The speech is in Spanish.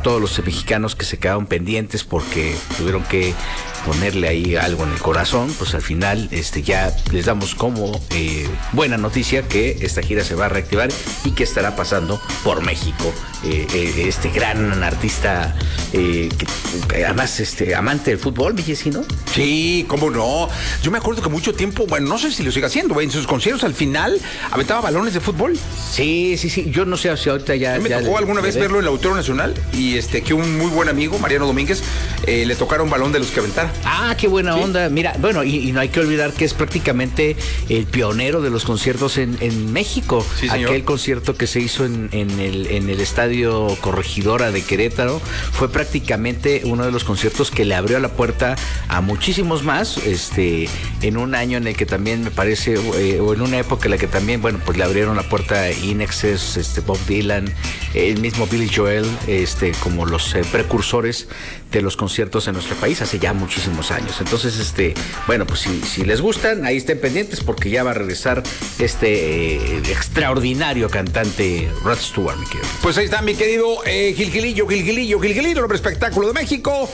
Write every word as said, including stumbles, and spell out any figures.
todos los mexicanos que se quedaron pendientes porque tuvieron que ponerle ahí algo en el corazón, pues al final este ya les damos como eh, buena noticia que esta gira se va a reactivar y que estará pasando por México. Eh, eh, este gran artista, eh, que, además este amante del fútbol, Villesi, ¿no? Sí, cómo no. Yo me acuerdo que mucho tiempo, bueno, no sé si lo sigue haciendo, en sus conciertos al final aventaba balones de fútbol. Sí, sí, sí. Yo no sé si ahorita ya. A mí me ya tocó le, alguna le vez ve. verlo en el Auditorio Nacional y este que un muy buen amigo, Mariano Domínguez, eh, le tocara un balón de los que aventara. Ah, qué buena ¿Sí? onda. Mira, bueno, y, y no hay que olvidar que es prácticamente el pionero de los conciertos en, en México. Sí, señor. Aquel concierto que se hizo en, en, el, en el Estadio Corregidora de Querétaro fue prácticamente uno de los conciertos que le abrió la puerta a muchísimos más, este, en un año en el que también me parece, eh, o en una época en la que también, bueno, pues le abrieron la puerta a In Excess, este, Bob Dylan, el mismo Billy Joel, este, como los eh, precursores de los conciertos en nuestro país hace ya muchísimos años. Entonces, este, bueno, pues si, si les gustan, ahí estén pendientes porque ya va a regresar este eh, extraordinario cantante Rod Stewart, mi querido. Pues ahí está mi querido eh, Gilgilillo, Gilgilillo, Gilgilillo, el hombre espectáculo de México.